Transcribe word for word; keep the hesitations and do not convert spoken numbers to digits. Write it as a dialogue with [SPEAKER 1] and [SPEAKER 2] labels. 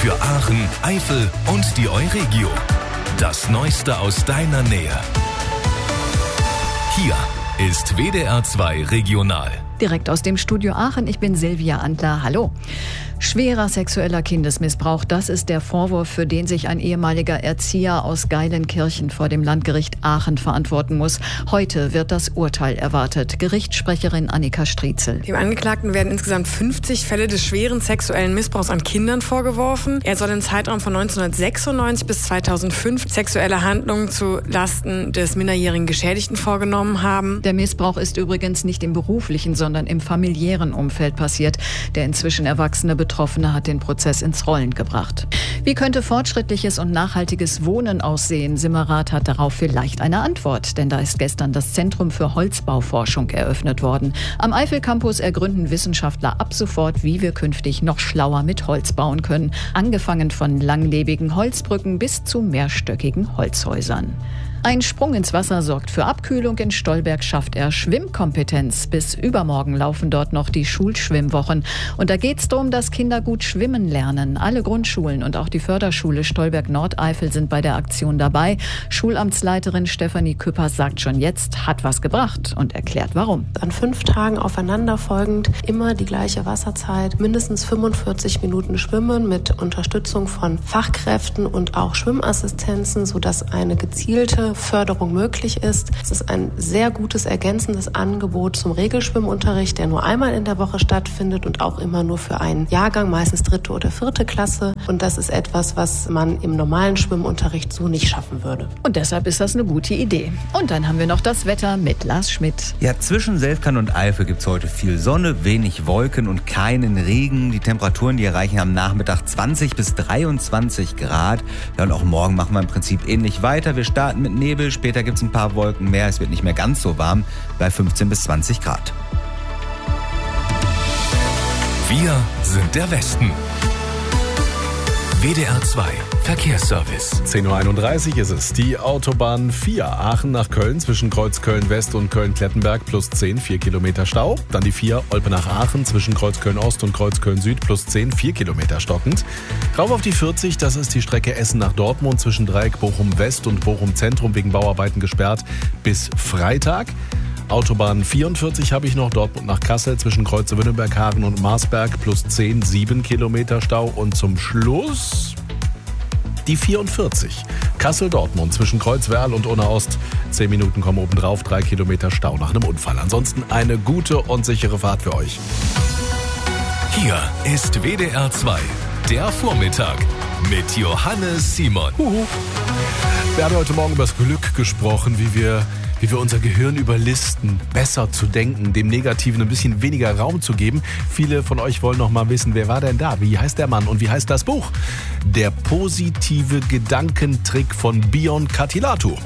[SPEAKER 1] Für Aachen, Eifel und die Euregio. Das Neueste aus deiner Nähe. Hier ist W D R zwei Regional.
[SPEAKER 2] Direkt aus dem Studio Aachen, ich bin Silvia Antler. Hallo. Schwerer sexueller Kindesmissbrauch, das ist der Vorwurf, für den sich ein ehemaliger Erzieher aus Geilenkirchen vor dem Landgericht Aachen verantworten muss. Heute wird das Urteil erwartet. Gerichtssprecherin Annika Striezel.
[SPEAKER 3] Dem Angeklagten werden insgesamt fünfzig Fälle des schweren sexuellen Missbrauchs an Kindern vorgeworfen. Er soll im Zeitraum von neunzehnhundertsechsundneunzig bis zweitausendfünf sexuelle Handlungen zu Lasten des minderjährigen Geschädigten vorgenommen haben.
[SPEAKER 2] Der Missbrauch ist übrigens nicht im beruflichen, sondern im familiären Umfeld passiert. Der inzwischen erwachsene Betroffene hat den Prozess ins Rollen gebracht. Wie könnte fortschrittliches und nachhaltiges Wohnen aussehen? Simmerath hat darauf vielleicht eine Antwort, denn da ist gestern das Zentrum für Holzbauforschung eröffnet worden. Am Eifel-Campus ergründen Wissenschaftler ab sofort, wie wir künftig noch schlauer mit Holz bauen können. Angefangen von langlebigen Holzbrücken bis zu mehrstöckigen Holzhäusern. Ein Sprung ins Wasser sorgt für Abkühlung. In Stolberg schafft er Schwimmkompetenz. Bis übermorgen laufen dort noch die Schulschwimmwochen. Und da geht es darum, dass Kinder gut schwimmen lernen. Alle Grundschulen und auch die Förderschule Stolberg-Nordeifel sind bei der Aktion dabei. Schulamtsleiterin Stefanie Küpper sagt schon jetzt, hat was gebracht und erklärt warum.
[SPEAKER 4] An fünf Tagen aufeinanderfolgend immer die gleiche Wasserzeit, mindestens fünfundvierzig Minuten schwimmen mit Unterstützung von Fachkräften und auch Schwimmassistenzen, sodass eine gezielte Förderung möglich ist. Es ist ein sehr gutes ergänzendes Angebot zum Regelschwimmunterricht, der nur einmal in der Woche stattfindet und auch immer nur für einen Jahrgang, meistens dritte oder vierte Klasse. Und das ist etwas, was man im normalen Schwimmunterricht so nicht schaffen würde.
[SPEAKER 2] Und deshalb ist das eine gute Idee. Und dann haben wir noch das Wetter mit Lars Schmidt.
[SPEAKER 5] Ja, zwischen Selfkant und Eifel gibt es heute viel Sonne, wenig Wolken und keinen Regen. Die Temperaturen, die erreichen am Nachmittag zwanzig bis dreiundzwanzig Grad. Ja, und auch morgen machen wir im Prinzip ähnlich weiter. Wir starten mit Nebel, später gibt es ein paar Wolken mehr. Es wird nicht mehr ganz so warm, bei fünfzehn bis zwanzig Grad.
[SPEAKER 1] Wir sind der Westen. W D R zwei Verkehrsservice.
[SPEAKER 6] zehn Uhr einunddreißig ist es. Die Autobahn vier Aachen nach Köln zwischen Kreuz Köln-West und Köln-Klettenberg plus zehn, vier Kilometer Stau. Dann die vier Olpe nach Aachen zwischen Kreuz Köln-Ost und Kreuz Köln-Süd plus zehn, vier Kilometer stockend. Rauf auf die vierzig, das ist die Strecke Essen nach Dortmund zwischen Dreieck Bochum-West und Bochum-Zentrum wegen Bauarbeiten gesperrt bis Freitag. Autobahn vierundvierzig habe ich noch, Dortmund nach Kassel zwischen Kreuze-Wünnenberg-Hagen und Marsberg plus zehn, sieben Kilometer Stau. Und zum Schluss die vierundvierzig. Kassel-Dortmund zwischen Kreuzwerl und Unna-Ost. Zehn Minuten kommen obendrauf, drei Kilometer Stau nach einem Unfall. Ansonsten eine gute und sichere Fahrt für euch.
[SPEAKER 1] Hier ist W D R zwei, der Vormittag mit Johannes Simon.
[SPEAKER 6] Huhu. Wir haben heute Morgen über das Glück gesprochen, wie wir, wie wir unser Gehirn überlisten, besser zu denken, dem Negativen ein bisschen weniger Raum zu geben. Viele von euch wollen noch mal wissen, wer war denn da? Wie heißt der Mann und wie heißt das Buch? Der positive Gedankentrick von Bion Katilatu.